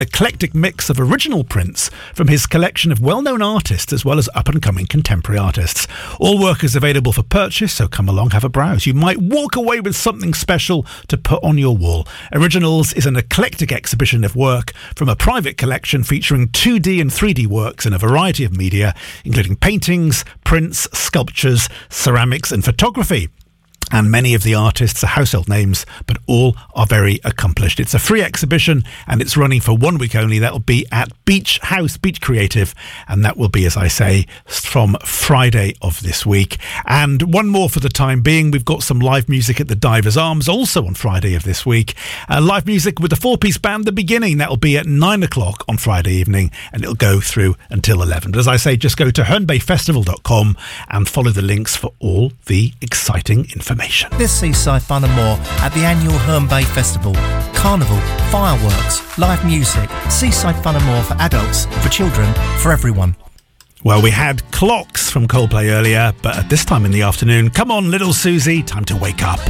eclectic mix of original prints from his collection of well-known artists as well as up-and-coming contemporary artists. All work is available for purchase, so come along, have a browse. You might walk away with something special to put on your wall. Originals is an eclectic exhibition of work from a private collection featuring 2D and 3D works in a variety of media, including paintings, prints, sculptures, ceramics and photography. And many of the artists are household names, but all are very accomplished. It's a free exhibition and it's running for 1 week only. That'll be at Beach House, Beach Creative. And that will be, as I say, from Friday of this week. And one more for the time being. We've got some live music at the Divers Arms, also on Friday of this week. Live music with the 4-piece band, The Beginning. That'll be at 9 o'clock on Friday evening and it'll go through until 11. But as I say, just go to hernbayfestival.com and follow the links for all the exciting information. This Seaside Fun and more at the annual Herne Bay Festival. Carnival, fireworks, live music, Seaside Fun and more for adults, for children, for everyone. Well, we had Clocks from Coldplay earlier, but at this time in the afternoon, come on, little Susie, time to wake up.